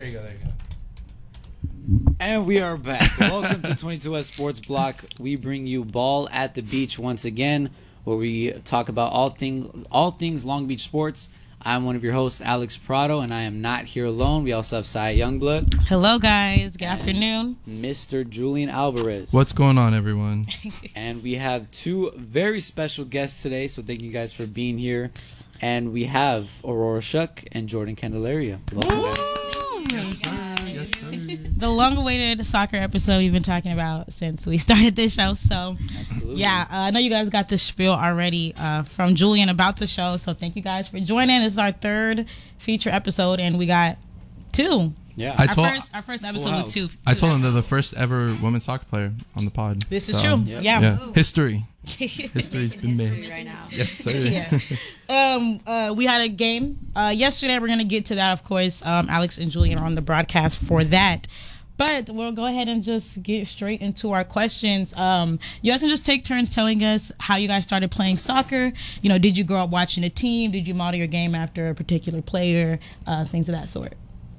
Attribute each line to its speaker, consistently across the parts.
Speaker 1: There you go.
Speaker 2: And we are back. Welcome to 22S Sports Block. We bring you Ball at the Beach once again, where we talk about all things Long Beach sports. I'm one of your hosts, Alex Prado, and I am not here alone. We also have Cy Youngblood.
Speaker 3: Hello, guys. Good afternoon.
Speaker 2: Mr. Julian Alvarez.
Speaker 1: What's going on, everyone?
Speaker 2: And we have two very special guests today, so thank you guys for being here. And we have Aurora Shuck and Jordan Candelaria.
Speaker 1: Yes, sir. Yes, sir.
Speaker 3: The long-awaited soccer episode we've been talking about since we started this show. So,
Speaker 2: Absolutely.
Speaker 3: yeah, I know you guys got the spiel already from Julian about the show. So thank you guys for joining. This is our third feature episode, and we got two.
Speaker 2: Yeah.
Speaker 3: Our first episode with two.
Speaker 1: I told them they're the first ever women's soccer player on the pod.
Speaker 3: This is true.
Speaker 2: Yep.
Speaker 3: Yeah.
Speaker 1: History. History's been made
Speaker 4: right now.
Speaker 1: Yes, sir.
Speaker 3: Yeah. We had a game yesterday. We're gonna get to that, of course. Alex and Julian are on the broadcast for that, but we'll go ahead and just get straight into our questions. You guys can just take turns telling us how you guys started playing soccer. You know, did you grow up watching a team? Did you model your game after a particular player? Things of that sort.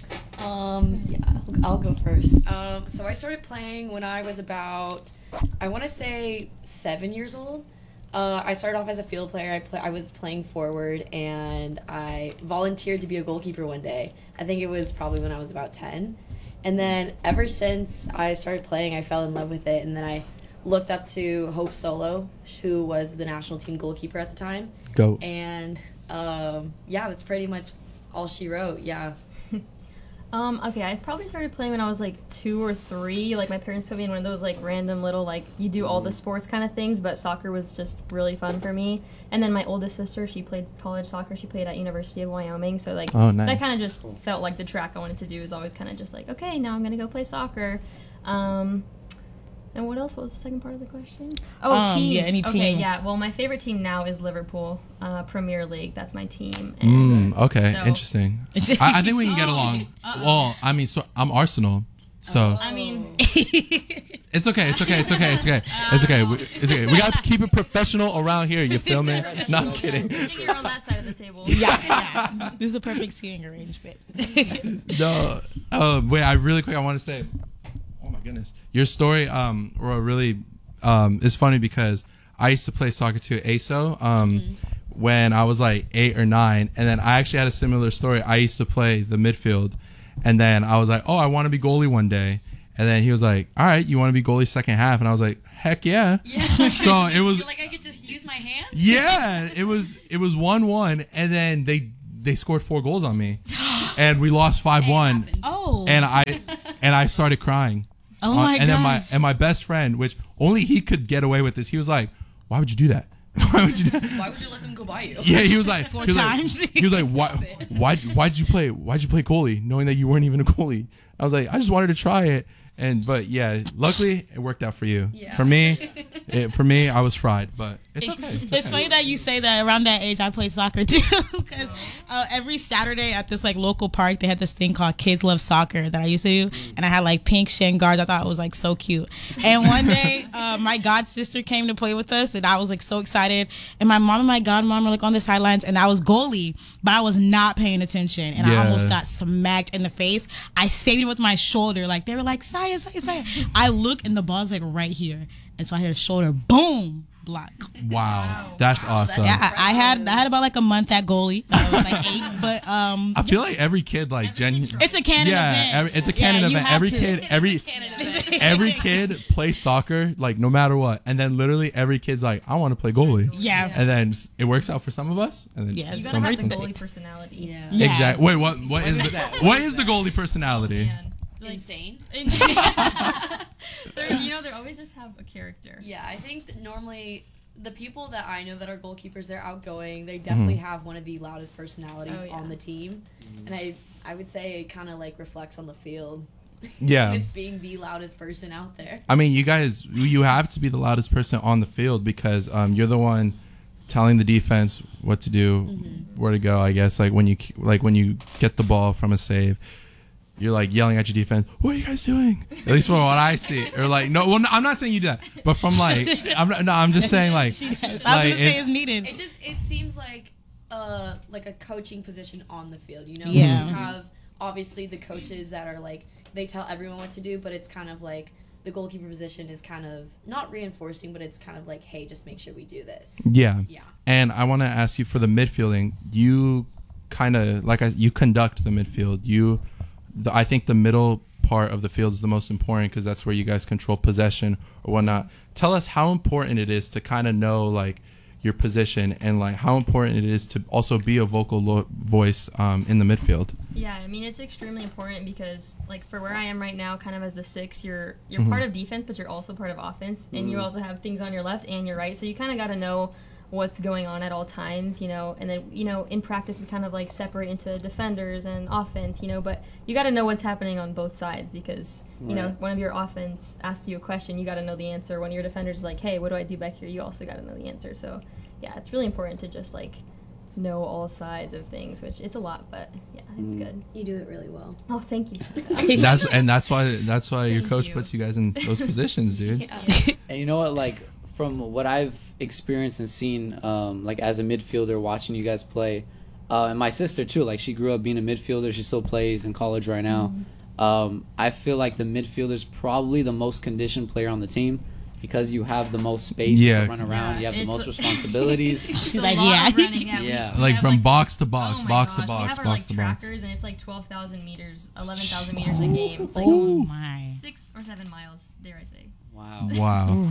Speaker 4: Yeah, I'll go first. So I started playing when I was about, I want to say 7 years old. I started off as a field player. I was playing forward, and I volunteered to be a goalkeeper one day. I think it was probably when I was about 10. And then ever since I started playing, I fell in love with it. And then I looked up to Hope Solo, who was the national team goalkeeper at the time.
Speaker 1: Go.
Speaker 4: And yeah, that's pretty much all she wrote. Yeah.
Speaker 5: Okay, I probably started playing when I was like 2 or 3. Like my parents put me in one of those like random little like you do all the sports kind of things, but soccer was just really fun for me. And then my oldest sister, she played college soccer. She played at University of Wyoming, so like
Speaker 1: nice.
Speaker 5: that kind of just felt like the track I wanted to do. Is always kind of just like, okay, now I'm gonna go play soccer. And what else? What was the second part of the question? Oh, teams.
Speaker 3: Yeah, any
Speaker 5: Okay,
Speaker 3: team.
Speaker 5: yeah. Well, my favorite team now is Liverpool Premier League. That's my team. And
Speaker 1: Okay,
Speaker 5: so-
Speaker 1: interesting. I think we can get along. Well, I mean, so I'm Arsenal, so
Speaker 5: I mean,
Speaker 1: it's okay. It's okay. It's okay. It's okay. It's okay. It's okay. We gotta keep it professional around here. You feel me? No, I'm kidding.
Speaker 5: maybe you're on that side of the table.
Speaker 3: Yeah. This is a perfect seating arrangement.
Speaker 1: No. Wait. I want to say. Oh my goodness, your story really is funny because I used to play soccer too, ASO, when I was like 8 or 9, and then I actually had a similar story. I used to play the midfield, and then I was like, oh, I want to be goalie one day, and then he was like, all right, you want to be goalie second half, and I was like, heck yeah. So it was
Speaker 4: You're like, I get to use my hands?
Speaker 1: yeah, it was 1-1, and then they scored 4 goals on me, and we lost 5-1,
Speaker 3: Oh.
Speaker 1: and I started crying.
Speaker 3: Oh my
Speaker 1: and
Speaker 3: gosh.
Speaker 1: then my best friend, which only he could get away with this, he was like, "Why would you do that? Why would you do that?"
Speaker 4: Why would you let them go by you?
Speaker 1: Yeah, he was like,
Speaker 3: Four
Speaker 1: he was
Speaker 3: times.
Speaker 1: Like, he was like, why'd you play goalie, knowing that you weren't even a goalie? I was like, I just wanted to try it, but yeah, luckily it worked out for you.
Speaker 4: Yeah.
Speaker 1: For me, I was fried, but it's okay.
Speaker 3: It's funny that you say that. Around that age, I played soccer too. Because every Saturday at this like local park, they had this thing called Kids Love Soccer that I used to do, and I had like pink shin guards. I thought it was like so cute. And one day, my god sister came to play with us, and I was like so excited. And my mom and my godmom were like on the sidelines, and I was goalie, but I was not paying attention, and I almost got smacked in the face. I saved it with my shoulder. Like they were like, Saya. I look, and the ball's like right here. And so I hear a shoulder, boom, block.
Speaker 1: Wow, that's awesome.
Speaker 3: Yeah, I had about like a month at goalie. I was like 8, but
Speaker 1: I feel like every kid like
Speaker 3: it's a canon event.
Speaker 1: It's a canon
Speaker 3: Yeah, you
Speaker 1: event.
Speaker 3: have
Speaker 1: Every
Speaker 3: to.
Speaker 1: kid, every kid plays soccer like no matter what, and then literally every kid's like, I want to play goalie.
Speaker 3: Yeah.
Speaker 1: And then it works out for some of us, and then
Speaker 3: Yeah.
Speaker 5: You
Speaker 1: some
Speaker 5: gotta have the
Speaker 1: some-
Speaker 5: goalie personality.
Speaker 4: Yeah.
Speaker 3: Yeah.
Speaker 1: Exactly. Wait, what is the goalie personality?
Speaker 5: Man. Like,
Speaker 4: Insane.
Speaker 5: they always just have a character.
Speaker 4: Yeah, I think that normally the people that I know that are goalkeepers, they're outgoing. They definitely have one of the loudest personalities
Speaker 5: Oh, yeah.
Speaker 4: on the team. And I would say it kind of like reflects on the field.
Speaker 1: Yeah.
Speaker 4: With being the loudest person out there.
Speaker 1: I mean, you have to be the loudest person on the field because you're the one telling the defense what to do, where to go. I guess like when you get the ball from a save, you're like yelling at your defense, what are you guys doing? At least from what I see. Or like, no, well, I'm not saying you do that, but from like, I'm just saying like,
Speaker 3: She does. I was
Speaker 1: like,
Speaker 3: gonna say it's needed.
Speaker 4: It seems like a coaching position on the field. You know,
Speaker 3: Yeah.
Speaker 4: you have obviously the coaches that are like, they tell everyone what to do, but it's kind of like the goalkeeper position is kind of not reinforcing, but it's kind of like, hey, just make sure we do this.
Speaker 1: Yeah.
Speaker 4: Yeah.
Speaker 1: And I want to ask you for the midfielding. You kind of you conduct the midfield. I think the middle part of the field is the most important because that's where you guys control possession or whatnot. Tell us how important it is to kind of know like your position and like how important it is to also be a vocal voice in the midfield.
Speaker 5: Yeah, I mean it's extremely important because like for where I am right now, kind of as the 6, you're part of defense, but you're also part of offense, and you also have things on your left and your right, so you kind of got to know what's going on at all times, you know, and then, you know, in practice we kind of like separate into defenders and offense, you know, but you got to know what's happening on both sides because, you know, one of your offense asks you a question, you got to know the answer. When your defender's like, hey, what do I do back here? You also got to know the answer. So, yeah, it's really important to just like know all sides of things, which it's a lot, but yeah, it's good.
Speaker 4: You do it really well.
Speaker 5: Oh, thank you.
Speaker 1: That's why your coach puts you guys in those positions, dude.
Speaker 2: And you know what, like, from what I've experienced and seen, like as a midfielder, watching you guys play, and my sister too, like she grew up being a midfielder. She still plays in college right now. I feel like the midfielder is probably the most conditioned player on the team because you have the most space to run around. You have the most responsibilities.
Speaker 3: Like,
Speaker 1: like from box to box,
Speaker 5: oh
Speaker 1: box to
Speaker 5: gosh,
Speaker 1: box,
Speaker 5: we have our,
Speaker 1: box
Speaker 5: like,
Speaker 1: to box.
Speaker 5: trackers, and it's like 12,000 meters, 11,000 meters a game. It's like
Speaker 3: Oh
Speaker 5: almost
Speaker 3: my.
Speaker 5: 6 or 7 miles, dare I say.
Speaker 2: Wow.
Speaker 1: Wow.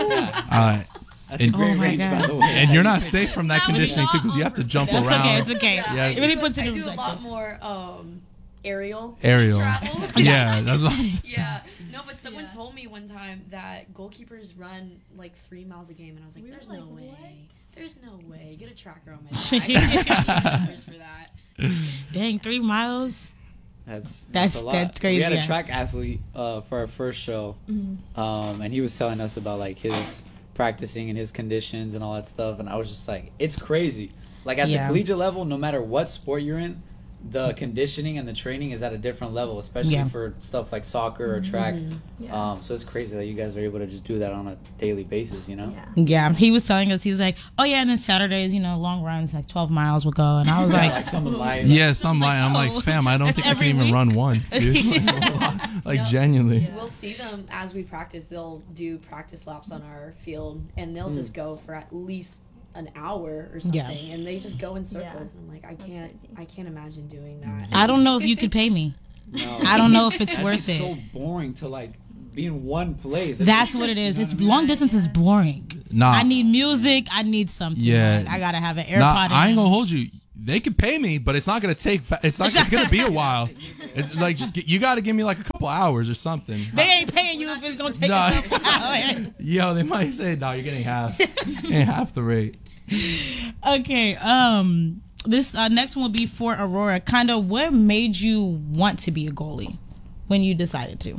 Speaker 2: That's a great range, by the way.
Speaker 1: And you're not safe from that
Speaker 5: That was
Speaker 1: conditioning too
Speaker 5: not
Speaker 1: because you have to jump
Speaker 3: That's
Speaker 1: around.
Speaker 3: okay. It's okay.
Speaker 1: Yeah.
Speaker 3: It really puts it
Speaker 4: I
Speaker 3: in
Speaker 4: do a
Speaker 3: perspective.
Speaker 4: lot more aerial
Speaker 1: Yeah,
Speaker 4: travel.
Speaker 1: that's what I'm saying.
Speaker 4: Yeah. No, but someone
Speaker 5: Yeah.
Speaker 4: told me one time that goalkeepers run like 3 miles a game, and I was like,
Speaker 5: We were
Speaker 4: there's
Speaker 5: like,
Speaker 4: no way.
Speaker 5: what?
Speaker 4: There's no way. Get a tracker on my back. For that.
Speaker 3: Dang, 3 miles.
Speaker 2: That's
Speaker 3: That's
Speaker 2: a lot.
Speaker 3: crazy,
Speaker 2: We had a
Speaker 3: yeah.
Speaker 2: track athlete for our first show, and he was telling us about like his practicing and his conditions and all that stuff, and I was just like, it's crazy. Like at the collegiate level, no matter what sport you're in, the conditioning and the training is at a different level, especially for stuff like soccer or track.
Speaker 5: Yeah.
Speaker 2: So it's crazy that you guys are able to just do that on a daily basis, you know?
Speaker 5: Yeah.
Speaker 3: Yeah, he was telling us, he was like, oh yeah, and then Saturdays, you know, long runs, like 12 miles will go. And I was like,
Speaker 2: Like something like
Speaker 1: Yeah, some line. I'm like, fam, I don't
Speaker 3: That's
Speaker 1: think I can
Speaker 3: every
Speaker 1: even
Speaker 3: week?
Speaker 1: run one, dude. Like
Speaker 4: Yep.
Speaker 1: genuinely.
Speaker 4: We'll see them as we practice. They'll do practice laps on our field, and they'll just go for at least an hour or something, and they just go in circles. And I'm like,
Speaker 5: crazy.
Speaker 4: I can't imagine doing that.
Speaker 3: I don't know if you could pay me.
Speaker 2: No.
Speaker 3: I don't know if it's
Speaker 2: That'd
Speaker 3: worth
Speaker 2: be
Speaker 3: it.
Speaker 2: so boring to like be in one place.
Speaker 3: That's what it is. It's long distance is boring.
Speaker 1: Nah.
Speaker 3: I need music. I need something.
Speaker 1: Yeah.
Speaker 3: Like, I gotta have an AirPod.
Speaker 1: Nah, I ain't
Speaker 3: in.
Speaker 1: gonna hold you. They can pay me, but it's not gonna take. It's gonna be a while. It's like you got to give me like a couple hours or something.
Speaker 3: They ain't paying you if it's gonna take
Speaker 1: Nah.
Speaker 3: a couple hours.
Speaker 1: Yo, they might say, "No, you're getting half, getting half the rate."
Speaker 3: Okay. This next one will be for Aurora. Kind of, what made you want to be a goalie when you decided to?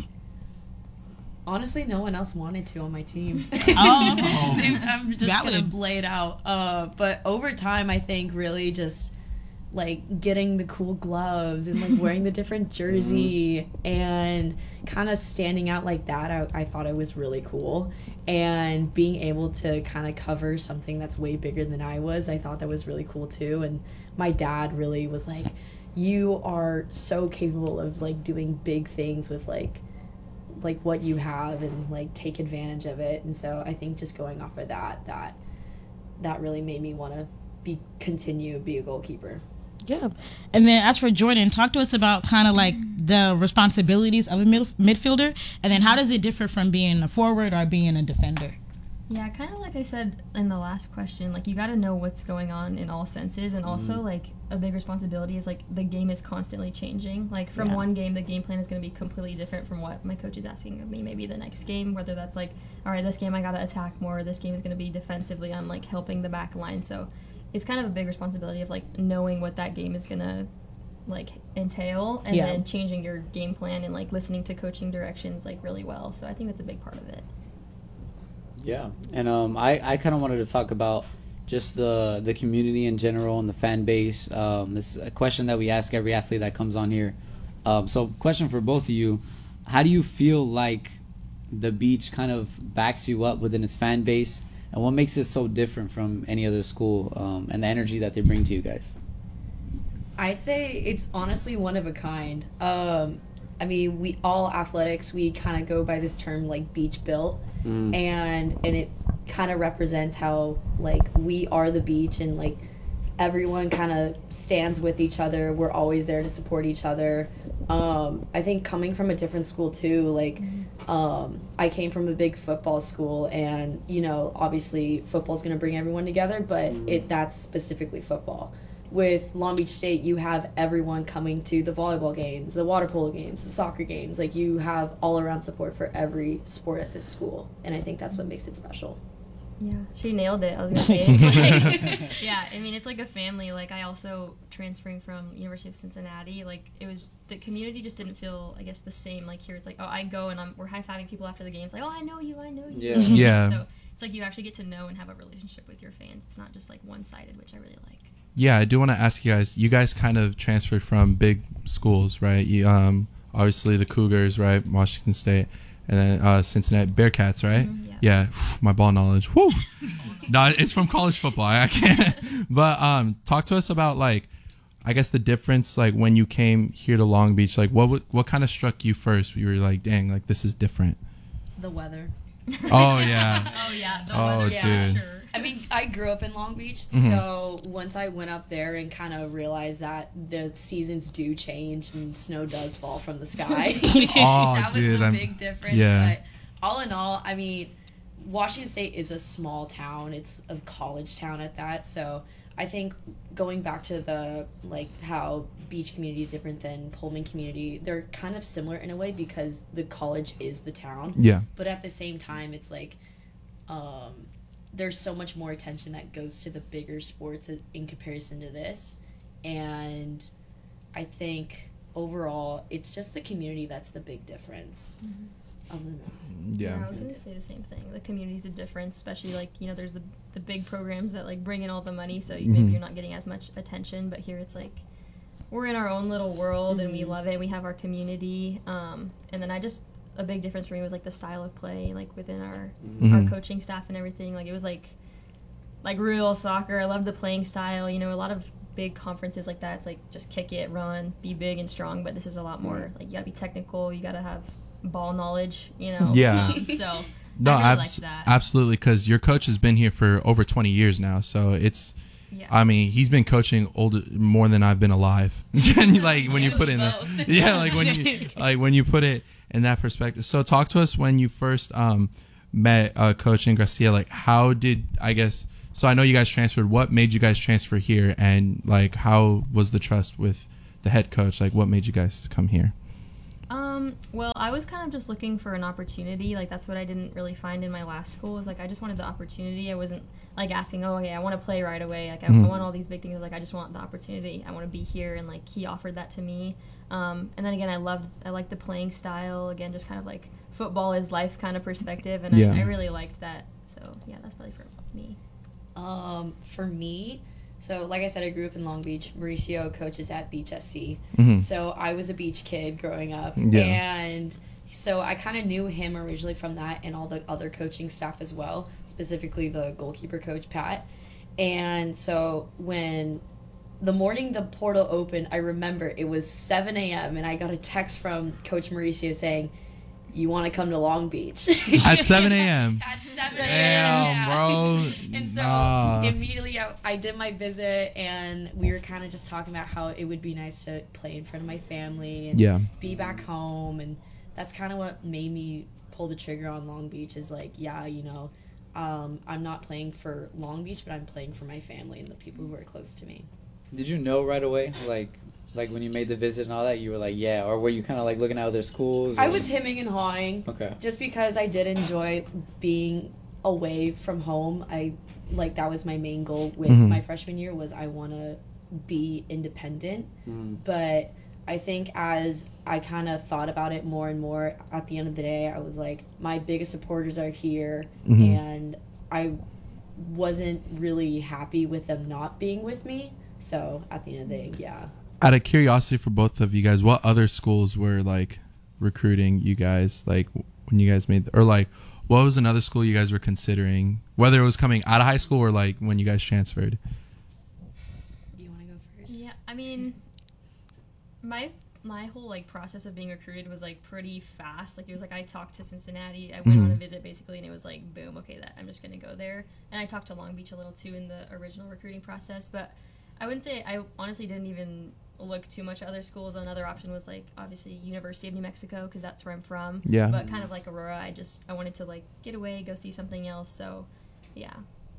Speaker 4: Honestly, no one else wanted to on my team.
Speaker 3: Oh,
Speaker 4: I'm just
Speaker 3: Valid.
Speaker 4: gonna lay it out. But over time, I think really just like getting the cool gloves and like wearing the different jersey and kind of standing out like that, I thought it was really cool. And being able to kind of cover something that's way bigger than I was, I thought that was really cool too. And my dad really was like, you are so capable of like doing big things with like what you have and like take advantage of it. And so I think just going off of that really made me want to be a goalkeeper.
Speaker 3: yeah. And then as for Jordan, talk to us about kind of like the responsibilities of a midfielder, and then how does it differ from being a forward or being a defender?
Speaker 5: Yeah, kind of like I said in the last question, like you got to know what's going on in all senses, and also like a big responsibility is like the game is constantly changing. Like from one game, the game plan is going to be completely different from what my coach is asking of me. Maybe the next game, whether that's like, all right, this game I got to attack more. This game is going to be defensively. I'm like helping the back line, so it's kind of a big responsibility of like knowing what that game is going to like entail, and then changing your game plan and like listening to coaching directions like really well. So I think that's a big part of it.
Speaker 2: Yeah, and I kind of wanted to talk about just the community in general and the fan base. This is a question that we ask every athlete that comes on here. So question for both of you, how do you feel like the Beach kind of backs you up within its fan base, and what makes it so different from any other school, and the energy that they bring to you guys?
Speaker 4: I'd say it's honestly one of a kind. I mean, we all athletics, we kind of go by this term like beach built, and it kind of represents how like we are the beach, and like everyone kind of stands with each other. We're always there to support each other. I think coming from a different school too, like I came from a big football school, and you know, obviously football's going to bring everyone together, but that's specifically football. With Long Beach State, you have everyone coming to the volleyball games, the water polo games, the soccer games. Like, you have all-around support for every sport at this school, and I think that's what makes it special.
Speaker 5: Yeah, she nailed it. I was gonna say, it's like, yeah. I mean, it's like a family. Like, I also transferring from University of Cincinnati. Like, it was the community just didn't feel, I guess, the same. Like here, it's like, oh, I go and we're high fiving people after the game. It's like, oh, I know you.
Speaker 2: Yeah.
Speaker 1: Yeah.
Speaker 5: So it's like you actually get to know and have a relationship with your fans. It's not just like one-sided, which I really like.
Speaker 1: Yeah, I do want to ask you guys. You guys kind of transferred from big schools, right? You, obviously the Cougars, right? Washington State, and then Cincinnati Bearcats, right?
Speaker 5: Mm-hmm,
Speaker 1: Yeah, my ball knowledge. Woo! No, it's from college football. I can't. But talk to us about like, I guess the difference like when you came here to Long Beach. Like, what kind of struck you first? You were like, dang, like this is different.
Speaker 4: The weather.
Speaker 1: Oh yeah.
Speaker 5: Oh yeah.
Speaker 1: Oh dude.
Speaker 5: Sure.
Speaker 4: I mean, I grew up in Long Beach,
Speaker 1: Mm-hmm.
Speaker 4: so once I went up there and kind of realized that the seasons do change and snow does fall from the sky,
Speaker 1: Oh,
Speaker 4: that was
Speaker 1: dude,
Speaker 4: the big difference.
Speaker 1: yeah.
Speaker 4: But all in all, I mean, Washington State is a small town. It's a college town at that, so I think going back to the, like, how beach community is different than Pullman community, they're kind of similar in a way because the college is the town.
Speaker 1: Yeah.
Speaker 4: But at the same time, it's like, there's so much more attention that goes to the bigger sports in comparison to this. And I think overall, it's just the community that's the big difference. Other than that.
Speaker 1: Yeah.
Speaker 5: I was gonna say the same thing. The community's a difference, especially like, you know, there's the big programs that like bring in all the money, so maybe you're not getting as much attention. But here it's like we're in our own little world and we love it. We have our community, and then a big difference for me was like the style of play, like within our coaching staff and everything. Like it was like real soccer. I love the playing style. You know, a lot of big conferences like that, it's like just kick it, run, be big and strong. But this is a lot more like you gotta be technical. You gotta have ball knowledge. You know.
Speaker 1: Yeah.
Speaker 5: So
Speaker 1: No,
Speaker 5: I really liked that.
Speaker 1: absolutely, because your coach has been here for over 20 years now, so it's.
Speaker 5: Yeah.
Speaker 1: I mean, he's been coaching more than I've been alive. Like when you put it in that, yeah, like when you put it in that perspective. So talk to us when you first met Coach Ingracia. Like, how did, I guess? So I know you guys transferred. What made you guys transfer here, and like how was the trust with the head coach? Like, what made you guys come here?
Speaker 5: Well, I was kind of just looking for an opportunity. Like, that's what I didn't really find in my last school, was like I just wanted the opportunity. I wasn't like asking, oh, okay, I want to play right away. Like, I want all these big things. Like, I just want the opportunity. I want to be here, and like he offered that to me. And then again, I liked the playing style. Again, just kind of like football is life kind of perspective, and I really liked that. So yeah, that's probably for me.
Speaker 4: For me, so like I said, I grew up in Long Beach. Mauricio coaches at Beach FC. So I was a beach kid growing up. And so I kind of knew him originally from that and all the other coaching staff as well, specifically the goalkeeper coach, Pat. And so when the morning the portal opened, I remember it was 7 a.m. and I got a text from Coach Mauricio saying, you want to come to Long Beach?
Speaker 1: At 7 a.m.
Speaker 4: At 7 a.m.
Speaker 1: Damn, bro.
Speaker 4: And so immediately I did my visit, and we were kind of just talking about how it would be nice to play in front of my family and be back home. And that's kind of what made me pull the trigger on Long Beach, is like, yeah, you know, I'm not playing for Long Beach, but I'm playing for my family and the people who are close to me.
Speaker 2: Did you know right away, like when you made the visit and all that, you were like, yeah, or were you kind of like looking at other schools?
Speaker 4: I was hemming and hawing.
Speaker 2: Okay.
Speaker 4: Just because I did enjoy being away from home. That was my main goal with my freshman year, was I want to be independent. But I think as I kind of thought about it more and more, at the end of the day, I was like, my biggest supporters are here, and I wasn't really happy with them not being with me. So at the end of the day, yeah.
Speaker 1: Out of curiosity for both of you guys, what other schools were like recruiting you guys, like when you guys made, or like what was another school you guys were considering, whether it was coming out of high school or like when you guys transferred?
Speaker 4: Do you want to go first?
Speaker 5: Yeah, I mean, My whole like process of being recruited was like pretty fast. Like it was like I talked to Cincinnati, I went on a visit basically, and it was like boom, okay, that I'm just gonna go there. And I talked to Long Beach a little too in the original recruiting process, but I wouldn't say I honestly didn't even look too much at other schools. Another option was like obviously University of New Mexico because that's where I'm from.
Speaker 1: Yeah.
Speaker 5: But kind of like Aurora, I wanted to like get away, go see something else. So, yeah.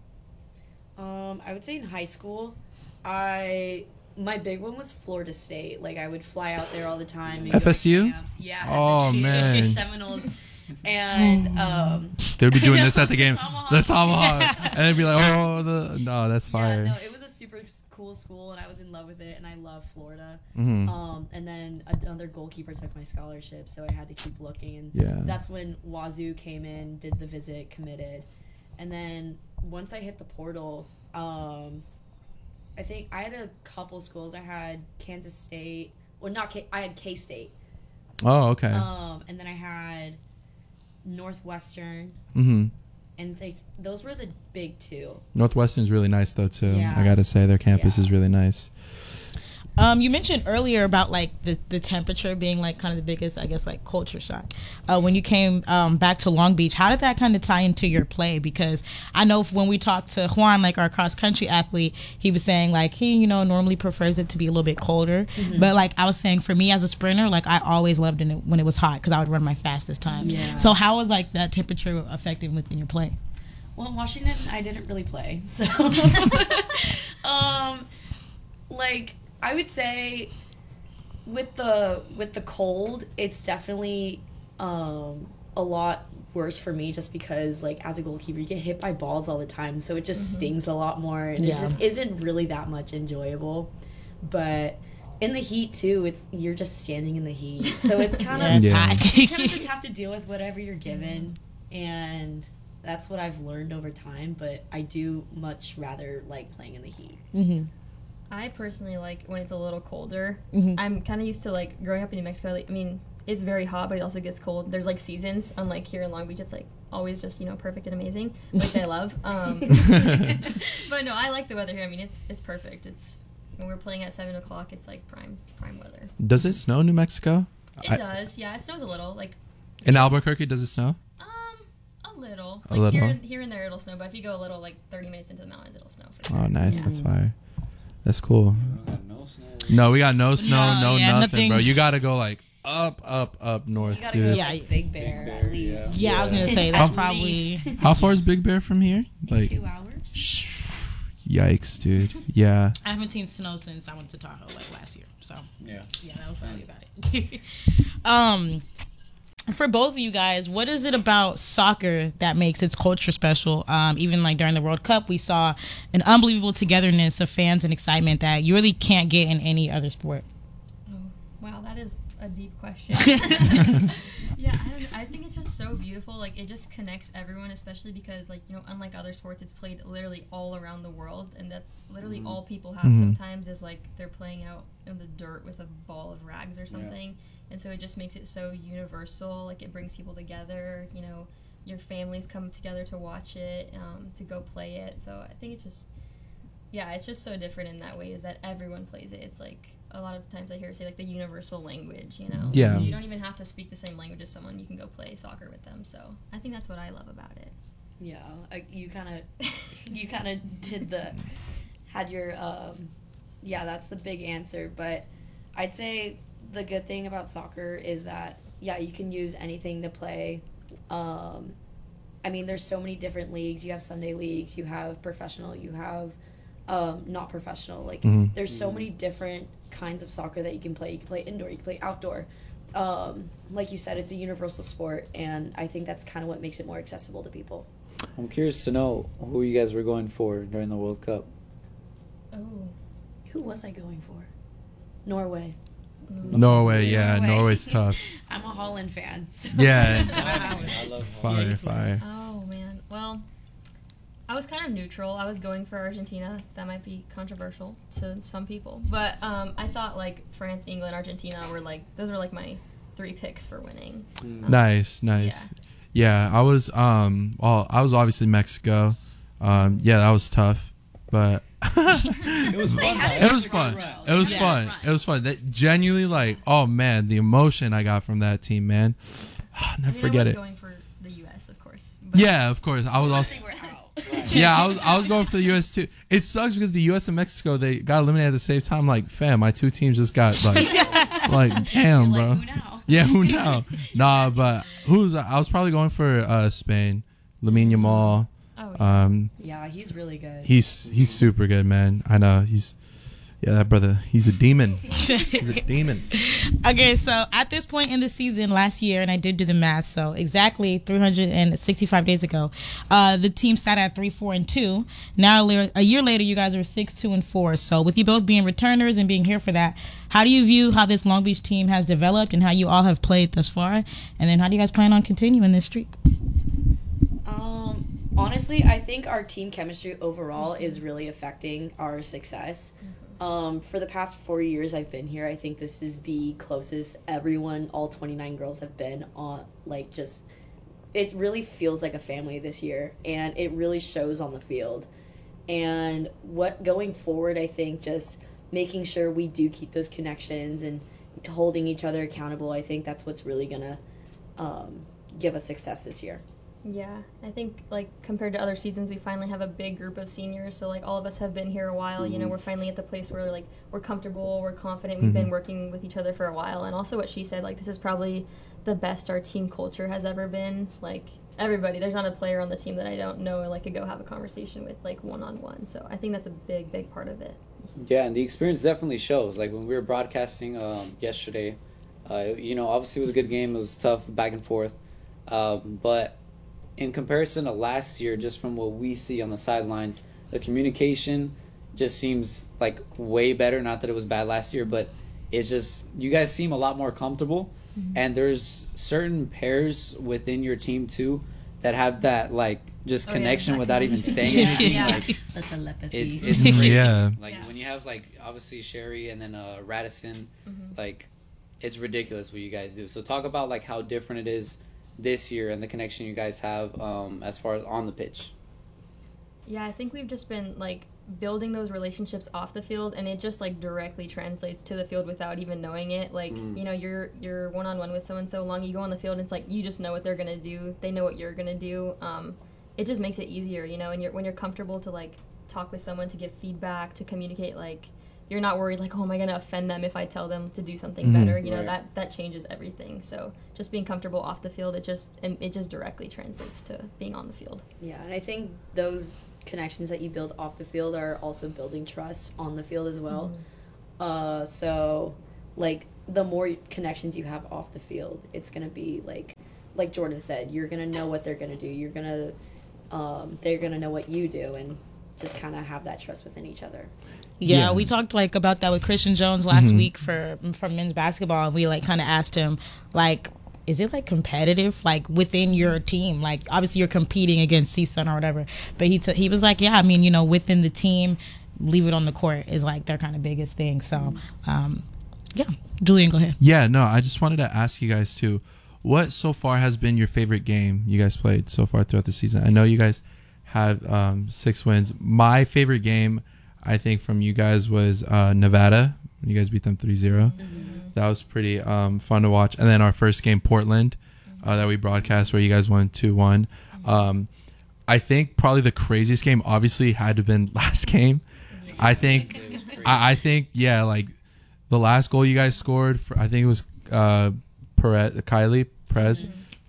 Speaker 4: I would say in high school, my big one was Florida State. Like I would fly out there all the time. And
Speaker 1: FSU?
Speaker 4: Go to camps. Yeah.
Speaker 1: Oh,
Speaker 4: FSU,
Speaker 1: man.
Speaker 4: Seminoles, and
Speaker 1: They'd be doing this at the game.
Speaker 4: Tomahawk.
Speaker 1: The tomahawk. And they'd be like, oh, no, that's fire.
Speaker 4: Yeah, no, it was a super cool school, and I was in love with it, and I love Florida.
Speaker 1: Mm-hmm.
Speaker 4: And then another goalkeeper took my scholarship, so I had to keep looking, and
Speaker 1: Yeah.
Speaker 4: that's when Wazoo came in, did the visit, committed, and then once I hit the portal, I think I had a couple schools. I had Kansas State, well, not K. I had K-State.
Speaker 1: Oh, okay.
Speaker 4: And then I had Northwestern,
Speaker 1: Mm-hmm.
Speaker 4: and those were the big two.
Speaker 1: Northwestern's really nice, though, too.
Speaker 4: Yeah.
Speaker 1: I got to say, their campus
Speaker 4: Yeah.
Speaker 1: is really nice.
Speaker 3: You mentioned earlier about like the temperature being like kind of the biggest, I guess, like culture shock. When you came back to Long Beach, how did that kind of tie into your play? Because I know when we talked to Juan, like our cross country athlete, he was saying like he normally prefers it to be a little bit colder. Mm-hmm. But like I was saying, for me as a sprinter, like I always loved it when it was hot because I would run my fastest times.
Speaker 4: Yeah.
Speaker 3: So how was like that temperature affected within your play?
Speaker 4: Well, in Washington, I didn't really play, so like I would say with the cold, it's definitely a lot worse for me just because like as a goalkeeper you get hit by balls all the time, so it just stings a lot more, and it just isn't really that much enjoyable. But in the heat too, you're just standing in the heat, so it's kind of
Speaker 3: it's
Speaker 1: Yeah.
Speaker 3: hot.
Speaker 4: you kind of just have to deal with whatever you're given, and that's what I've learned over time. But I do much rather like playing in the heat.
Speaker 3: Mm-hmm.
Speaker 5: I personally like when it's a little colder.
Speaker 3: Mhm.
Speaker 5: I'm kind of used to like growing up in New Mexico. Like, I mean, it's very hot, but it also gets cold. There's like seasons, unlike here in Long Beach. It's like always just perfect and amazing, which I love. But no, I like the weather here. I mean, it's perfect. It's when we're playing at 7 o'clock. It's like prime weather.
Speaker 1: Does it snow in New Mexico?
Speaker 5: It does, yeah. It snows a little, like
Speaker 1: In Albuquerque, does it snow?
Speaker 5: a little.
Speaker 1: A
Speaker 5: Like
Speaker 1: little?
Speaker 5: here and there, it'll snow. But if you go a little, like 30 minutes into the mountains, it'll snow for sure.
Speaker 1: Oh, nice.
Speaker 3: Yeah.
Speaker 1: That's fire. That's cool.
Speaker 6: We don't got no snow.
Speaker 1: No, we got no snow,
Speaker 3: No, yeah,
Speaker 1: nothing,
Speaker 3: nothing.
Speaker 1: bro. You got to go like up north,
Speaker 4: You gotta
Speaker 1: dude.
Speaker 4: go to
Speaker 3: Yeah.
Speaker 4: like Big Bear,
Speaker 6: Big
Speaker 4: at
Speaker 6: Bear,
Speaker 4: least.
Speaker 3: Yeah, I was gonna say
Speaker 4: At
Speaker 3: that's probably.
Speaker 4: least.
Speaker 1: How far is Big Bear from here? Like,
Speaker 4: 2 hours.
Speaker 1: yikes, dude. Yeah.
Speaker 3: I haven't seen snow since I went to Tahoe like last year. So
Speaker 6: Yeah.
Speaker 3: yeah, that was probably about it. For both of you guys, what is it about soccer that makes its culture special? Even like during the World Cup, we saw an unbelievable togetherness of fans and excitement that you really can't get in any other sport.
Speaker 5: Oh, wow, that is a deep question. Yeah, I don't know. I think it's just so beautiful. Like, it just connects everyone, especially because, like, unlike other sports, it's played literally all around the world, and that's literally all people have sometimes is, like, they're playing out in the dirt with a ball of rags or something. And so it just makes it so universal. Like, it brings people together. Your families come together to watch it, to go play it. So I think it's just, it's just so different in that way, is that everyone plays it. It's like, a lot of times I hear it say like the universal language,
Speaker 1: Yeah.
Speaker 5: You don't even have to speak the same language as someone. You can go play soccer with them. So I think that's what I love about it.
Speaker 4: Yeah, you kind of had your that's the big answer. But I'd say the good thing about soccer is that you can use anything to play. I mean, there's so many different leagues. You have Sunday leagues, you have professional, you have not professional. Like there's so many different kinds of soccer that you can play. You can play indoor, you can play outdoor. Like you said, it's a universal sport, and I think that's kind of what makes it more accessible to people.
Speaker 6: I'm curious to know who you guys were going for during the World Cup.
Speaker 5: Oh.
Speaker 4: Who was I going for? Norway.
Speaker 1: Norway, yeah.
Speaker 4: Norway.
Speaker 1: Norway's tough.
Speaker 4: I'm a Holland fan. So.
Speaker 1: Yeah.
Speaker 6: I love
Speaker 1: Fire.
Speaker 5: Oh, man. Well, I was kind of neutral. I was going for Argentina. That might be controversial to some people. But I thought, like, France, England, Argentina were, like, those were, like, my 3 picks for winning.
Speaker 1: Nice. Yeah, I was obviously Mexico. That was tough. But
Speaker 6: It was fun.
Speaker 1: It was fun. It was fun. It was fun. That genuinely, like, oh man, the emotion I got from that team, man. Never forget
Speaker 5: I was
Speaker 1: it.
Speaker 5: going for the U.S., of course. But
Speaker 1: Yeah, of course. I was also. Yeah, I was going for the U.S. too. It sucks because the U.S. and Mexico, they got eliminated at the same time. Like, fam, my two teams just got like damn, bro.
Speaker 4: Like, who now?
Speaker 1: Yeah, who now? Nah, but I was probably going for Spain, Lamine Yamal.
Speaker 5: Oh, yeah.
Speaker 4: Yeah, he's really good.
Speaker 1: He's super good, man. I know that brother. He's a demon. He's a demon.
Speaker 3: Okay, so at this point in the season last year, and I did do the math, so exactly 365 days ago, the team sat at 3-4-2. Now a year later, you guys are 6-2-4. So with you both being returners and being here for that, how do you view how this Long Beach team has developed and how you all have played thus far? And then how do you guys plan on continuing this streak?
Speaker 4: Honestly, I think our team chemistry overall is really affecting our success. For the past 4 years I've been here, I think this is the closest all 29 girls have been on, like, just, it really feels like a family this year, and it really shows on the field. And going forward, I think just making sure we do keep those connections and holding each other accountable, I think that's what's really going to give us success this year.
Speaker 5: Yeah, I think, like, compared to other seasons, we finally have a big group of seniors. So, like, all of us have been here a while. You know, we're finally at the place where, like, we're comfortable, we're confident. We've been working with each other for a while. And also what she said, like, this is probably the best our team culture has ever been. Like, everybody, there's not a player on the team that I don't know or, like, could go have a conversation with, like, one-on-one. So I think that's a big, big part of it.
Speaker 6: Yeah, and the experience definitely shows. Like, when we were broadcasting yesterday, you know, obviously it was a good game. It was tough, back and forth. But in comparison to last year, just from what we see on the sidelines, the communication just seems like way better. Not that it was bad last year, but it's just, you guys seem a lot more comfortable. And there's certain pairs within your team too that have that, like, just connection without even saying anything. Like,
Speaker 4: That's telepathy.
Speaker 6: it's crazy.
Speaker 1: Yeah.
Speaker 6: Like, when you have, like, obviously Sherry and then Radisson, like, it's ridiculous what you guys do. So talk about, like, how different it is this year and the connection you guys have as far as on the pitch.
Speaker 5: Yeah, I think we've just been, like, building those relationships off the field, and it just, like, directly translates to the field without even knowing it. Like, you know, you're one-on-one with someone so long, you go on the field and it's like you just know what they're gonna do, they know what you're gonna do. It just makes it easier, you know, and when you're comfortable to, like, talk with someone, to give feedback, to communicate, like, you're not worried, like, oh, am I going to offend them if I tell them to do something better? You know, that changes everything. So just being comfortable off the field, it just directly translates to being on the field.
Speaker 4: Yeah, and I think those connections that you build off the field are also building trust on the field as well. So, like, the more connections you have off the field, it's going to be, like Jordan said, you're going to know what they're going to do. You're going to, they're going to know what you do, and just kind of have that trust within each other.
Speaker 3: Yeah, we talked, like, about that with Christian Jones last week for men's basketball, and we, like, kind of asked him, like, is it, like, competitive, like, within your team? Like, obviously you're competing against CSUN or whatever, but he was like, yeah, I mean, you know, within the team, leave it on the court is, like, their kind of biggest thing. So, yeah. Julian, go ahead.
Speaker 1: Yeah, no, I just wanted to ask you guys, too, what so far has been your favorite game you guys played so far throughout the season? I know you guys have 6 wins. My favorite game, I think, from you guys was Nevada. You guys beat them 3-0. That was pretty fun to watch. And then our first game, Portland, that we broadcast, where you guys won 2-1. I think probably the craziest game obviously had to have been last game. I think, yeah, like the last goal you guys scored, I think it was Kylie Perez.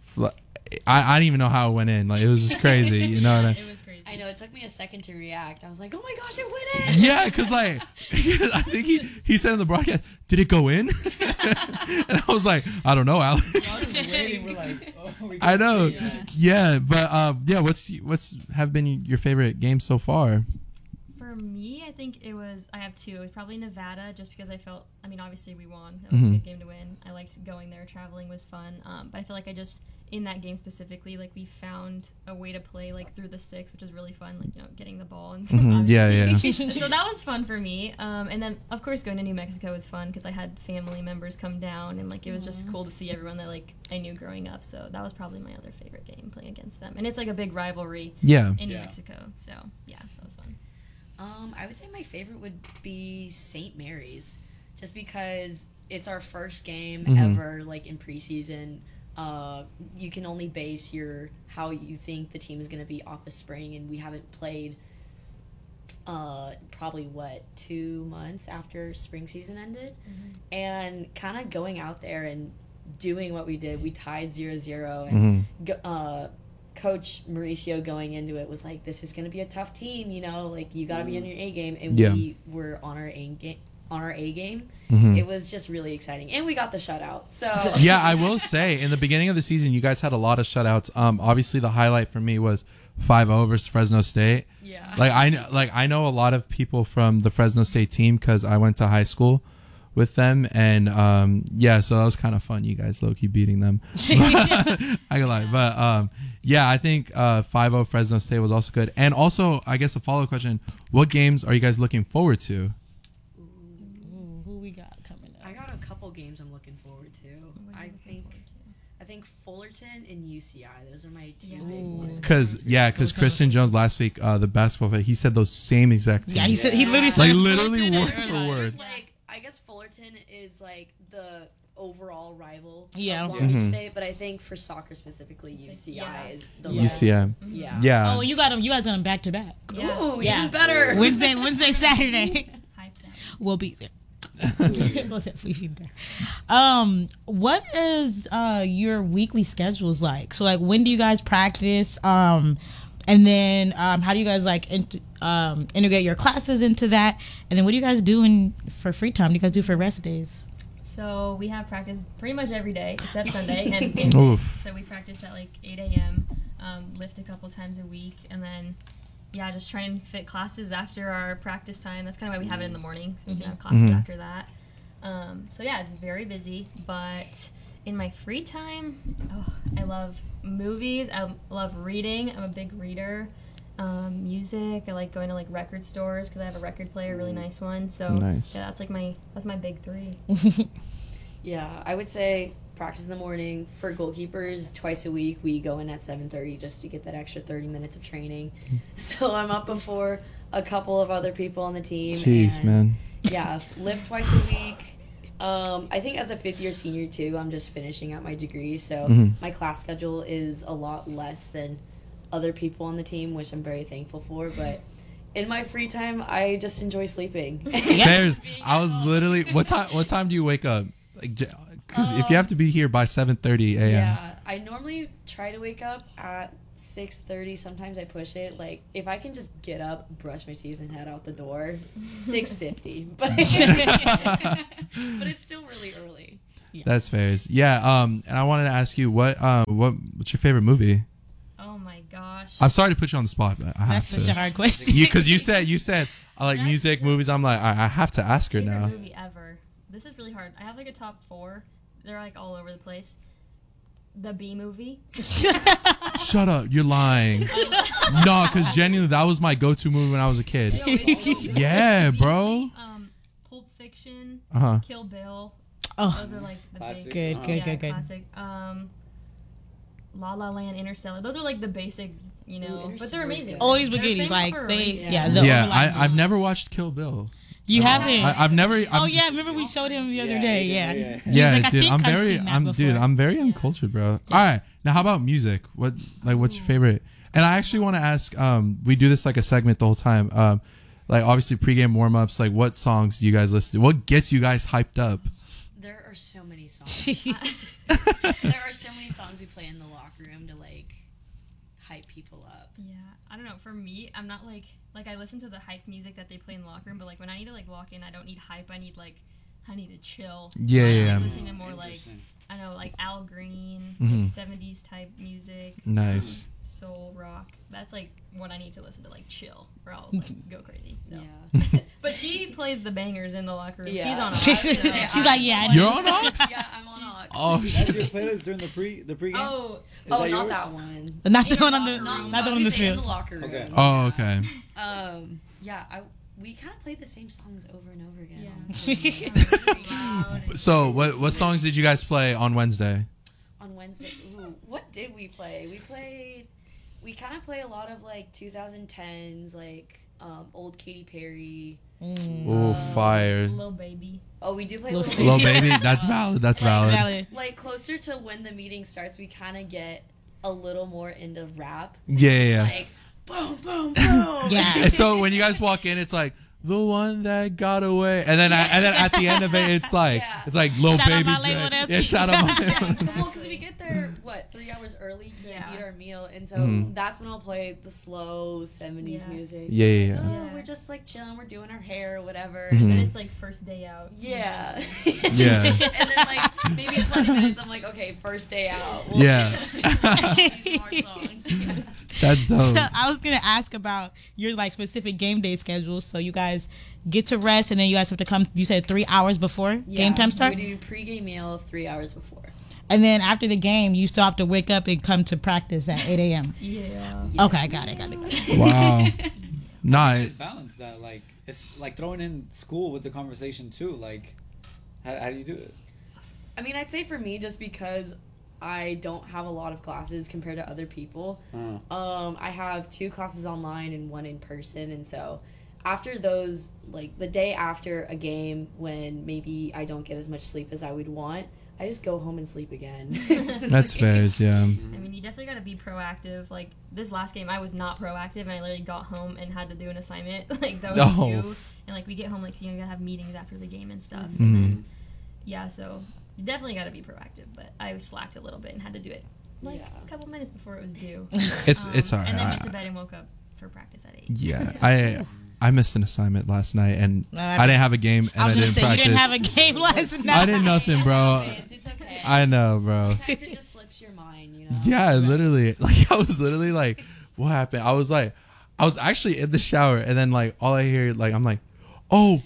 Speaker 1: I didn't even know how it went in. Like, it was just crazy, you know what I mean?
Speaker 4: It was crazy. I know, it took me a second to react. I was like, oh my gosh, it went in!
Speaker 1: Yeah, because, like, I think he said in the broadcast, did it go in? And I was like, I don't know, Alex.
Speaker 6: I was just waiting. We're like, oh, we
Speaker 1: I know. Yeah, but, yeah, what's have been your favorite game so far?
Speaker 5: For me, I think I have 2. It was probably Nevada, just because I felt, I mean, obviously we won. That was a good game to win. I liked going there. Traveling was fun. But I feel like in that game specifically, like, we found a way to play, like, through the 6, which is really fun, like, you know, getting the ball and stuff.
Speaker 1: Yeah.
Speaker 5: So that was fun for me. And then, of course, going to New Mexico was fun because I had family members come down, and, like, it was just cool to see everyone that, like, I knew growing up. So that was probably my other favorite game, playing against them. And it's, like, a big rivalry in New Mexico. So, yeah, that was fun.
Speaker 4: I would say my favorite would be St. Mary's, just because it's our first game ever, like in preseason. You can only base how you think the team is going to be off of spring, and we haven't played probably 2 months after spring season ended, and kind of going out there and doing what we did. We tied 0-0, and Coach Mauricio going into it was like, this is going to be a tough team, like you got to be on your A game, and we were on our A game. It was just really exciting, and we got the shutout. So
Speaker 1: yeah, I will say in the beginning of the season, you guys had a lot of shutouts. Obviously the highlight for me was 5-0 versus Fresno State.
Speaker 4: Yeah,
Speaker 1: I know a lot of people from the Fresno State team because I went to high school with them, and so that was kind of fun. You guys low key beating them. I can lie, but I think 5-0 Fresno State was also good. And also, I guess a follow-up question: what games are you guys looking forward to?
Speaker 3: Who we got coming up?
Speaker 4: I got a couple games I'm looking forward to. I think Fullerton and UCI. Those are my two big ones.
Speaker 1: Because Kristen Jones last week, the basketball player, he said those same exact teams.
Speaker 3: Yeah, he said he literally said
Speaker 1: literally
Speaker 3: Fullerton
Speaker 1: word
Speaker 3: and-
Speaker 1: for word.
Speaker 4: I guess Fullerton is like the overall rival
Speaker 3: Yeah.
Speaker 4: of Long Beach State, but I think for soccer specifically, UCI is the
Speaker 1: UCI.
Speaker 4: Yeah.
Speaker 1: Yeah.
Speaker 3: Oh, you got them. You guys got them back to back.
Speaker 5: Yeah.
Speaker 4: Ooh,
Speaker 3: Yeah.
Speaker 4: even better.
Speaker 3: Wednesday, Saturday.
Speaker 5: Hype them.
Speaker 3: We'll be there. We'll definitely be there. What is your weekly schedules like? So like, when do you guys practice? And then how do you guys like integrate your classes into that? And then what do you guys do for free time? What do you guys do for rest days?
Speaker 5: So we have practice pretty much every day except Sunday, and game
Speaker 1: Oof.
Speaker 5: days. So we practice at like 8 a.m., lift a couple times a week, and then just try and fit classes after our practice time. That's kind of why we have it in the morning, so we can have classes after that. It's very busy, but in my free time, I love movies. I love reading. I'm a big reader. Music. I like going to like record stores because I have a record player, really nice one. So
Speaker 1: Nice.
Speaker 5: that's my big three.
Speaker 4: Yeah, I would say practice in the morning. For goalkeepers, twice a week we go in at 7:30 just to get that extra 30 minutes of training. So I'm up before a couple of other people on the team.
Speaker 1: Jeez,
Speaker 4: and,
Speaker 1: man.
Speaker 4: Yeah, lift twice a week. I think as a fifth-year senior too, I'm just finishing out my degree, so my class schedule is a lot less than other people on the team, which I'm very thankful for. But in my free time, I just enjoy sleeping.
Speaker 1: There's. I was literally. What time do you wake up? Like, because if you have to be here by 7:30 a.m.
Speaker 4: Yeah, I normally try to wake up at 6:30. Sometimes I push it. Like, if I can just get up, brush my teeth, and head out the door, 6:50. But but it's still really early.
Speaker 1: That's fair. Yeah. And I wanted to ask you what's your favorite movie?
Speaker 5: Oh my gosh.
Speaker 1: I'm sorry to put you on the spot, but I have
Speaker 3: That's
Speaker 1: to.
Speaker 3: such a hard question.
Speaker 1: Because you said I like
Speaker 5: That's
Speaker 1: music,
Speaker 5: the-
Speaker 1: movies. I'm like I have to ask her
Speaker 5: Favorite
Speaker 1: now.
Speaker 5: movie ever. This is really hard. I have like a top 4. They're like all over the place. The Bee Movie.
Speaker 1: Shut up, you're lying. No, because genuinely that was my go-to movie when I was a kid. Yeah,
Speaker 5: Bee
Speaker 1: bro.
Speaker 5: Movie, Pulp Fiction.
Speaker 1: Uh-huh.
Speaker 5: Kill Bill.
Speaker 3: Oh,
Speaker 5: Those are like the
Speaker 6: Classic.
Speaker 5: big.
Speaker 3: good.
Speaker 5: Classic. La La Land, Interstellar. Those are like the basic, but they're
Speaker 4: Interstellar's
Speaker 5: amazing.
Speaker 4: good.
Speaker 3: all these
Speaker 5: They're
Speaker 3: spaghettis,
Speaker 5: famous
Speaker 3: like
Speaker 5: for a
Speaker 3: they,
Speaker 5: reason.
Speaker 3: yeah,
Speaker 1: Yeah,
Speaker 3: overlap.
Speaker 1: I've never watched Kill Bill.
Speaker 3: You haven't?
Speaker 1: I've never.
Speaker 3: Oh yeah, remember we showed him the other day. Yeah,
Speaker 6: yeah.
Speaker 3: He was
Speaker 1: Yeah,
Speaker 3: like, I
Speaker 1: dude,
Speaker 3: think
Speaker 1: I'm
Speaker 3: I've
Speaker 1: very,
Speaker 3: seen that before.
Speaker 1: I'm very uncultured, bro. All right, now how about music? What's your favorite? And I actually want to ask. We do this like a segment the whole time. Like obviously pregame warm ups. Like what songs do you guys listen to? What gets you guys hyped up?
Speaker 4: There are so many songs. There are so many songs we play in the locker room to like hype people up.
Speaker 5: Yeah, I don't know. For me, I'm not like I listen to the hype music that they play in the locker room, but like when I need to like walk in, I don't need hype. I need to chill.
Speaker 1: Yeah,
Speaker 5: I
Speaker 1: yeah.
Speaker 5: like listening to more like
Speaker 6: Interesting.
Speaker 5: I don't know, like Al Green,
Speaker 1: Mhm.
Speaker 5: like 70s type music,
Speaker 1: Nice.
Speaker 5: soul rock. That's like what I need to listen to, like chill, or I'll like, go crazy. So.
Speaker 4: Yeah.
Speaker 5: But she plays the bangers in the locker room.
Speaker 4: Yeah.
Speaker 5: She's on.
Speaker 3: She's like, yeah, I
Speaker 1: You're on Ox?
Speaker 4: Yeah, I'm on Ox.
Speaker 1: Oh
Speaker 6: That's
Speaker 1: shit.
Speaker 6: your playlist during the pregame?
Speaker 5: Oh,
Speaker 6: Is
Speaker 4: Oh,
Speaker 6: that
Speaker 4: not
Speaker 6: yours?
Speaker 4: that one.
Speaker 3: not the
Speaker 5: In
Speaker 3: one
Speaker 5: the
Speaker 3: on the,
Speaker 5: locker room.
Speaker 3: not the
Speaker 4: I
Speaker 3: one on the
Speaker 4: was gonna say in
Speaker 3: field.
Speaker 4: the locker room.
Speaker 6: Okay.
Speaker 1: Oh okay.
Speaker 4: Yeah, we kind of played the same songs over and over again.
Speaker 5: yeah. Loud.
Speaker 1: So what songs did you guys play on Wednesday?
Speaker 4: On Wednesday, ooh, what did we play? We kind of play a lot of like 2010s, like old Katy Perry.
Speaker 1: Oh, fire.
Speaker 5: Little baby.
Speaker 4: Oh, we do play
Speaker 3: Little
Speaker 4: Little
Speaker 1: Little
Speaker 4: Baby.
Speaker 1: baby. That's valid. That's valid.
Speaker 3: Valid.
Speaker 4: Like closer to when the meeting starts, we kind of get a little more into rap.
Speaker 1: Yeah,
Speaker 4: It's
Speaker 1: yeah.
Speaker 4: like boom, boom, boom.
Speaker 3: Yeah.
Speaker 1: And so when you guys walk in, it's like the one that got away, and then at the end of it, it's like
Speaker 4: Yeah.
Speaker 1: Lil
Speaker 3: Shout out
Speaker 1: Baby.
Speaker 3: my label
Speaker 1: Drake.
Speaker 3: that's-
Speaker 1: Yeah, shout out my label.
Speaker 4: Well, because we get there 3 hours early to
Speaker 5: Yeah.
Speaker 4: eat our meal, and so
Speaker 1: Mhm.
Speaker 4: that's when I'll play the slow '70s
Speaker 5: Yeah.
Speaker 4: music.
Speaker 1: Yeah,
Speaker 4: Just
Speaker 1: yeah,
Speaker 4: like,
Speaker 1: yeah.
Speaker 4: oh, we're just like chilling, we're doing our hair or whatever.
Speaker 1: Mhm.
Speaker 5: And it's like first day out.
Speaker 4: Yeah.
Speaker 1: Yeah.
Speaker 4: And then like maybe 20 minutes, I'm like, okay, first day out. We'll
Speaker 1: Yeah.
Speaker 4: these more songs. Yeah.
Speaker 1: That's dope.
Speaker 3: So I was gonna ask about your like specific game day schedule. So you guys get to rest, and then you guys have to come. You said 3 hours before game time
Speaker 4: so
Speaker 3: start,
Speaker 4: we do pregame meal 3 hours before.
Speaker 3: and then after the game, you still have to wake up and come to practice at 8 a.m.
Speaker 5: Yeah.
Speaker 3: Okay, got it.
Speaker 1: Wow. Nah,
Speaker 6: Just balance that. Like it's like throwing in school with the conversation too. Like, how do you do it?
Speaker 4: I mean, I'd say for me, just because I don't have a lot of classes compared to other people. I have 2 classes online and 1 in person, and so after those, like the day after a game when maybe I don't get as much sleep as I would want, I just go home and sleep again.
Speaker 1: that's fair. Yeah.
Speaker 5: I mean, you definitely got to be proactive. Like this last game, I was not proactive, and I literally got home and had to do an assignment. Like that was
Speaker 1: Oh.
Speaker 5: due, and like we get home, like you gotta have meetings after the game and stuff.
Speaker 1: Mhm.
Speaker 5: And then, yeah, so you definitely got to be proactive. But I slacked a little bit and had to do it like
Speaker 4: Yeah.
Speaker 5: a couple minutes before it was due.
Speaker 1: It's alright.
Speaker 5: And then went to bed and woke up for practice at 8.
Speaker 1: Yeah, I missed an assignment last night, and I didn't have a game, and
Speaker 3: I
Speaker 1: I,
Speaker 3: was gonna
Speaker 1: didn't
Speaker 3: say
Speaker 1: practice.
Speaker 3: you didn't have a game last night.
Speaker 1: I did nothing, bro.
Speaker 4: It's okay.
Speaker 1: I know, bro.
Speaker 4: Sometimes it just slips your mind, you know?
Speaker 1: Yeah, literally. Like I was literally like, what happened? I was actually in the shower, and then like all I hear, like I'm like, oh.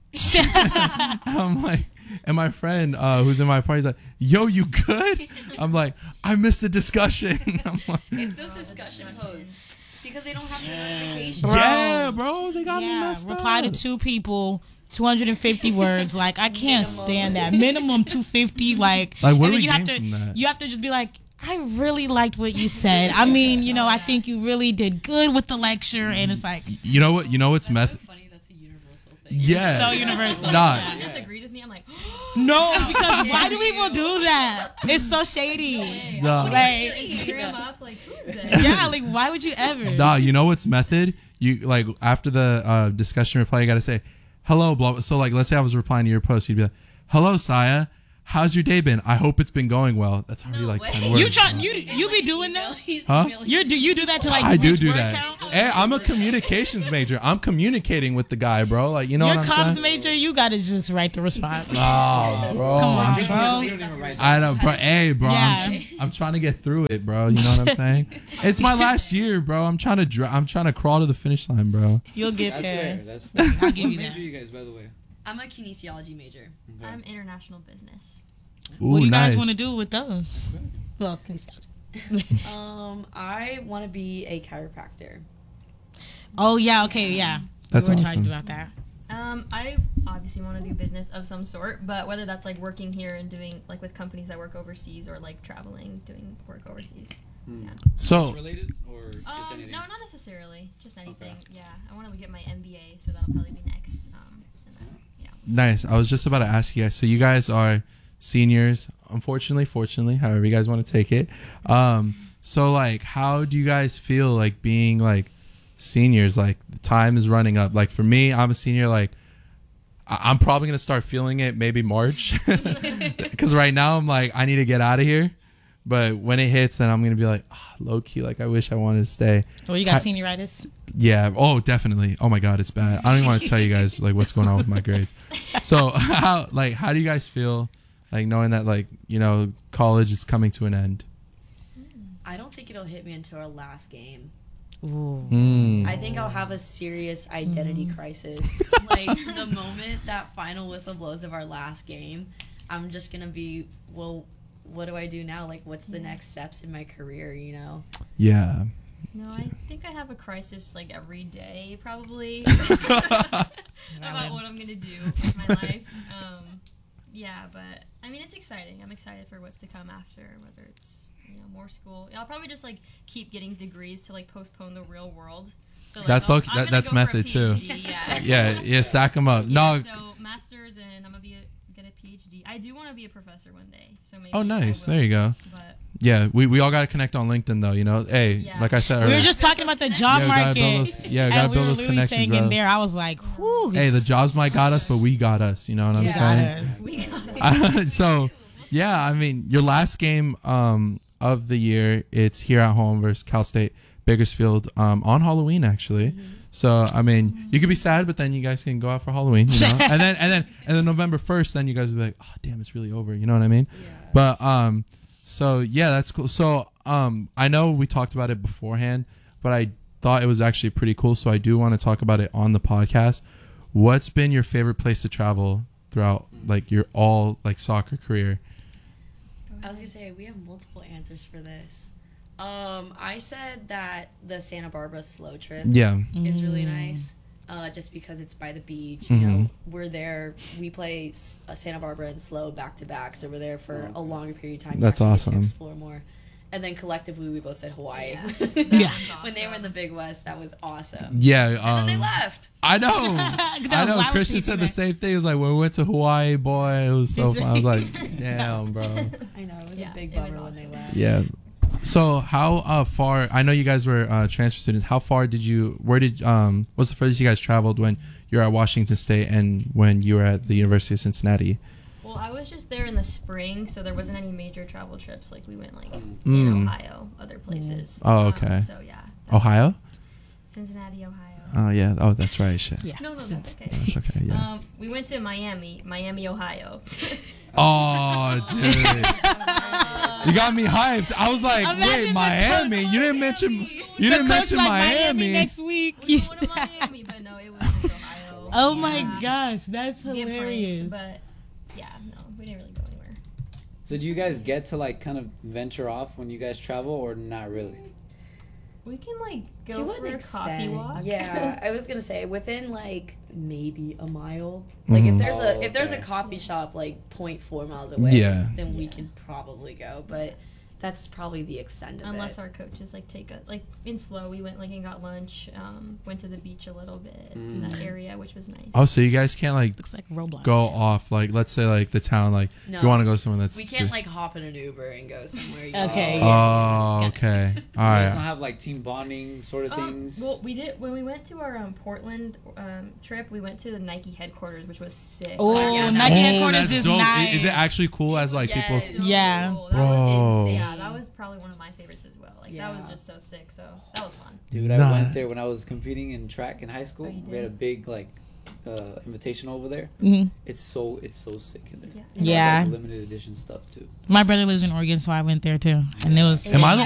Speaker 1: I'm like, and my friend who's in my party is like, yo, you good? I'm like, I missed the discussion. I'm like,
Speaker 4: It's those discussion posts because they don't have the notifications.
Speaker 1: yeah, bro, they got me
Speaker 3: Yeah,
Speaker 1: messed
Speaker 3: reply
Speaker 1: up.
Speaker 3: to 2 people, 250 words. Like I can't stand that. Minimum 250. Like
Speaker 1: Like, what
Speaker 3: and
Speaker 1: do
Speaker 3: then
Speaker 1: we
Speaker 3: you have
Speaker 1: gain
Speaker 3: to
Speaker 1: from that?
Speaker 3: you have to just be like, I really liked what you said. I mean, you know, I think you really did good with the lecture, and it's like
Speaker 1: You know what? You know what's
Speaker 4: That's so
Speaker 1: meth?
Speaker 4: funny. That's a universal thing.
Speaker 1: Yeah,
Speaker 3: so universal.
Speaker 1: Nah,
Speaker 5: If you disagreed with me, I'm like,
Speaker 3: No, because why do people do that? It's so shady.
Speaker 1: nah.
Speaker 5: your
Speaker 3: Like,
Speaker 5: Instagram up, like who is this?
Speaker 3: yeah, like why would you ever?
Speaker 1: Nah, you know what's method? You like after the discussion reply, you gotta say, hello, blah, blah. So like, let's say I was replying to your post, you'd be like, hello, Saya. How's your day been? I hope it's been going well. That's already
Speaker 5: No
Speaker 1: like
Speaker 5: way.
Speaker 1: 10 words.
Speaker 3: You try
Speaker 1: bro.
Speaker 3: you be doing that?
Speaker 1: Huh?
Speaker 3: You do that to like
Speaker 1: I do
Speaker 3: rich
Speaker 1: do
Speaker 3: word
Speaker 1: that.
Speaker 3: count?
Speaker 1: Hey, I'm a communications major. I'm communicating with the guy, bro. Like, you know
Speaker 3: Your
Speaker 1: what I'm
Speaker 3: comms
Speaker 1: saying?
Speaker 3: major, you gotta just write the response.
Speaker 1: Oh, bro.
Speaker 3: Come on,
Speaker 1: I'm
Speaker 3: bro.
Speaker 6: We don't even write
Speaker 1: I know, bro. Hey, bro.
Speaker 3: Yeah.
Speaker 1: I'm trying to get through it, bro. You know what I'm saying? It's my last year, bro. I'm trying to crawl to the finish line, bro.
Speaker 3: You'll get
Speaker 6: That's
Speaker 3: there.
Speaker 6: fair. That's fair.
Speaker 3: I'll give
Speaker 6: What
Speaker 3: you
Speaker 6: major
Speaker 3: that.
Speaker 6: you guys, by the way?
Speaker 4: I'm a kinesiology major.
Speaker 6: Okay.
Speaker 5: I'm international business.
Speaker 1: Ooh,
Speaker 3: What do you guys
Speaker 1: nice.
Speaker 3: want to do with those? Well,
Speaker 4: I want to be a chiropractor.
Speaker 3: oh yeah, okay, yeah.
Speaker 1: That's
Speaker 3: we were
Speaker 1: awesome.
Speaker 3: talking about that.
Speaker 5: I obviously want to do business of some sort, but whether that's like working here and doing like with companies that work overseas or like traveling, doing work overseas. Yeah.
Speaker 1: So,
Speaker 6: related or just anything?
Speaker 5: No, not necessarily. Just anything.
Speaker 6: Okay.
Speaker 5: Yeah. I want to get my MBA, so that'll probably be next. And then, yeah.
Speaker 1: nice. I was just about to ask you guys. So you guys are seniors, unfortunately, fortunately, however you guys want to take it. So like, how do you guys feel like being like seniors? Like the time is running up. Like for me, I'm a senior. Like I'm probably gonna start feeling it maybe March, because right now I'm like I need to get out of here. But when it hits, then I'm gonna be like low key. Like I wish I wanted to stay.
Speaker 3: Well, you got senioritis.
Speaker 1: Yeah. Oh, definitely. Oh my God, it's bad. I don't even want to tell you guys like what's going on with my grades. So how do you guys feel like knowing that like college is coming to an end?
Speaker 4: I don't think it'll hit me until our last game.
Speaker 3: Ooh.
Speaker 4: I think I'll have a serious identity crisis. Like the moment that final whistle blows of our last game, I'm just gonna be, well, what do I do now? Like, what's the next steps in my career?
Speaker 1: Yeah.
Speaker 5: No, I think I have a crisis like every day, probably, about what I'm gonna do with my life. Yeah, but I mean, it's exciting. I'm excited for what's to come after, whether it's more school. I'll probably just like keep getting degrees to like postpone the real world. So like,
Speaker 1: That's okay. That's method too. Yeah, stack them up. No.
Speaker 5: So masters, and I'm gonna get a PhD. I do want to be a professor one day. So maybe.
Speaker 1: Oh, nice.
Speaker 5: I will,
Speaker 1: there you go.
Speaker 5: But
Speaker 1: Yeah, we all got to connect on LinkedIn though. Hey, like I said
Speaker 3: we
Speaker 1: earlier.
Speaker 3: were just talking about the job market.
Speaker 1: Gotta build those connections,
Speaker 3: saying
Speaker 1: bro.
Speaker 3: in there, I was like, whew.
Speaker 1: Hey, the jobs might got us, but we got us. You know what I'm saying?
Speaker 5: we got it.
Speaker 1: So, yeah, I mean, your last game of the year, it's here at home versus Cal State Bakersfield on Halloween, actually. So, I mean, you could be sad, but then you guys can go out for Halloween, you know. and then November 1st, then you guys will be like, oh, damn, it's really over. You know what I mean?
Speaker 4: Yeah.
Speaker 1: But so yeah, that's cool. So I know we talked about it beforehand, but I thought it was actually pretty cool. So I do want to talk about it on the podcast. What's been your favorite place to travel throughout like your all like soccer career?
Speaker 4: I was gonna say we have multiple answers for this. I said that the Santa Barbara slow trip
Speaker 1: Yeah.
Speaker 4: is really nice. Just because it's by the beach, you know, we're there. We play Santa Barbara and Slow back to back, so we're there for a longer period of time.
Speaker 1: That's
Speaker 4: to
Speaker 1: awesome.
Speaker 4: Explore more, and then collectively, we both said Hawaii.
Speaker 5: Yeah.
Speaker 4: When they were in the Big West, that was awesome.
Speaker 1: Yeah.
Speaker 4: And then they left.
Speaker 1: I know. I know.
Speaker 3: why would
Speaker 1: Christian
Speaker 3: we
Speaker 1: said
Speaker 3: do
Speaker 1: the
Speaker 3: that?
Speaker 1: same thing. It was like when we went to Hawaii, boy, it was so fun. I was like, damn, bro.
Speaker 4: I know it was
Speaker 5: Yeah,
Speaker 4: a big
Speaker 5: it was
Speaker 4: bummer when they
Speaker 5: awesome.
Speaker 4: left.
Speaker 1: Yeah. So how far? I know you guys were transfer students. How far did you? What's the furthest you guys traveled when you were at Washington State and when you were at the University of Cincinnati?
Speaker 5: Well, I was just there in the spring, so there wasn't any major travel trips. Like we went like in Ohio, other places.
Speaker 1: Oh, okay.
Speaker 5: So yeah.
Speaker 1: Ohio?
Speaker 5: Cincinnati, Ohio.
Speaker 1: Oh yeah. Oh, that's right. Shit.
Speaker 3: Yeah.
Speaker 5: No, that's okay.
Speaker 1: That's okay. Yeah.
Speaker 5: We went to Miami, Ohio.
Speaker 1: Oh, dude. You got me hyped. I was like,
Speaker 3: Imagine
Speaker 1: wait,
Speaker 3: the
Speaker 1: Miami?
Speaker 3: coach-
Speaker 1: You didn't mention. You
Speaker 3: The
Speaker 1: didn't
Speaker 3: coach
Speaker 1: mention
Speaker 3: like
Speaker 1: Miami.
Speaker 3: next week.
Speaker 5: We went to Miami, but no, it was just Ohio.
Speaker 3: Oh my
Speaker 5: Yeah.
Speaker 3: gosh, that's
Speaker 5: Get
Speaker 3: hilarious.
Speaker 5: pranked, but yeah, no, we didn't really go anywhere.
Speaker 6: So do you guys get to like kind of venture off when you guys travel, or not really?
Speaker 5: We can like
Speaker 4: To
Speaker 5: go
Speaker 4: what
Speaker 5: for a coffee walk.
Speaker 4: Yeah, I was gonna say within like maybe a mile. Like if there's a
Speaker 6: okay.
Speaker 4: coffee shop like 0.4 miles away,
Speaker 1: Yeah.
Speaker 4: then we can probably go. But that's probably the extent of
Speaker 5: Unless
Speaker 4: it.
Speaker 5: our coaches like take us like in Slow, we went like and got lunch. Went to the beach a little bit in that area, which was nice.
Speaker 1: Oh, so you guys can't like
Speaker 3: Looks like Roblox.
Speaker 1: go off like let's say like the town like
Speaker 4: No.
Speaker 1: you want to go somewhere that's
Speaker 4: We can't like hop in an Uber and go somewhere.
Speaker 3: Okay.
Speaker 1: Oh, okay. All
Speaker 6: You guys don't
Speaker 1: right.
Speaker 6: have like team bonding sort of things.
Speaker 5: Well, we did when we went to our Portland trip. We went to the Nike headquarters, which was sick.
Speaker 3: Oh,
Speaker 4: Yeah.
Speaker 3: Nike
Speaker 1: Oh,
Speaker 3: headquarters
Speaker 1: that's
Speaker 3: is
Speaker 1: dope.
Speaker 3: nice.
Speaker 1: Is it actually cool as like
Speaker 4: Yes.
Speaker 1: people?
Speaker 3: Yeah.
Speaker 5: That
Speaker 1: Bro.
Speaker 5: was insane. Yeah, that was probably one of my favorites as well. Like that was
Speaker 4: Yeah.
Speaker 5: just so sick. So that was fun.
Speaker 6: Dude, I
Speaker 1: Nah.
Speaker 6: went there when I was competing in track in high school.
Speaker 5: Oh, you
Speaker 6: We had a
Speaker 5: did?
Speaker 6: big like invitation over there.
Speaker 3: Mhm.
Speaker 6: It's so sick in there.
Speaker 5: Yeah.
Speaker 6: They have,
Speaker 3: Yeah.
Speaker 6: like, limited edition stuff too.
Speaker 3: My brother lives in Oregon, so I went there too, and it was.
Speaker 1: Am I the